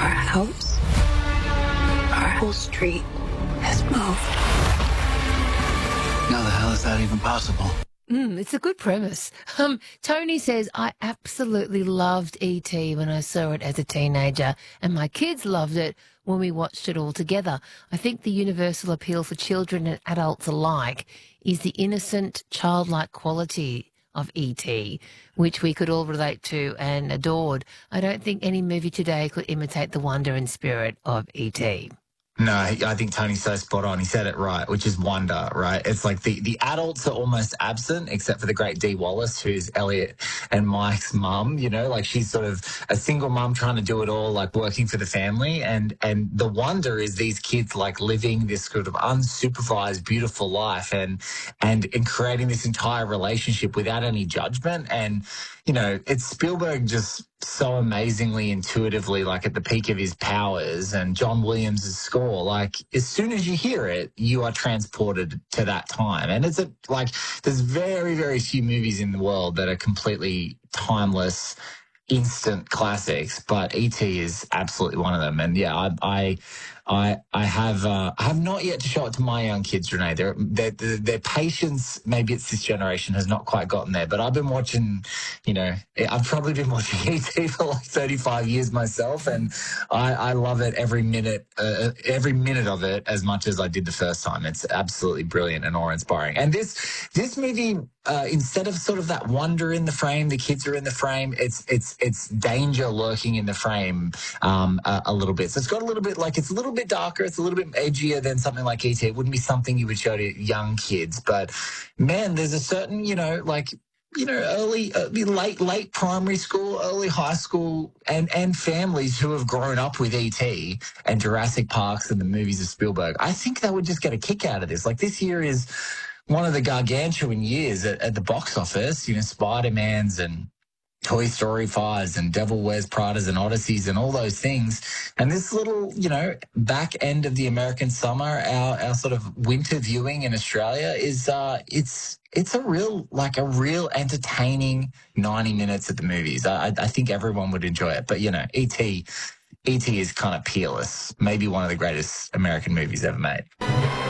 Our house, our whole street has moved. How the hell is that even possible? It's a good premise. Tony says, I absolutely loved E.T. when I saw it as a teenager, and my kids loved it when we watched it all together. I think the universal appeal for children and adults alike is the innocent, childlike quality of E.T., which we could all relate to and adored. I don't think any movie today could imitate the wonder and spirit of E.T. No, I think Tony's so spot on. He said it right, which is wonder, right? It's like the adults are almost absent, except for the great Dee Wallace, who's Elliot and Mike's mum, you know, like she's sort of a single mum trying to do it all, like working for the family. And the wonder is these kids like living this sort of unsupervised, beautiful life and creating this entire relationship without any judgment. And, you know, it's Spielberg just so amazingly intuitively, like at the peak of his powers, and John Williams' score, like as soon as you hear it, you are transported to that time. And it's there's very, very few movies in the world that are completely timeless, instant classics, but E.T. is absolutely one of them. And yeah, I have not yet to show it to my young kids, Renee. Their patience, maybe it's this generation, has not quite gotten there. But I've been watching, you know, I've probably been watching E.T. for like 35 years myself, and I love it every minute of it as much as I did the first time. It's absolutely brilliant and awe-inspiring. And this movie, instead of sort of that wonder in the frame, the kids are in the frame. It's danger lurking in the frame a little bit. So it's got a little bit like it's a little bit darker. It's a little bit edgier than something like E.T. It wouldn't be something you would show to young kids. But man, there's a certain, early, late primary school, early high school, and families who have grown up with E.T. and Jurassic Parks and the movies of Spielberg. I think they would just get a kick out of this. Like this year is one of the gargantuan years at the box office. You know, Spider-Man's and Toy Story 5s and Devil Wears Pradas and Odysseys and all those things. And this little, back end of the American summer, our sort of winter viewing in Australia is, it's a real entertaining 90 minutes at the movies. I think everyone would enjoy it. But, E.T. is kind of peerless, maybe one of the greatest American movies ever made.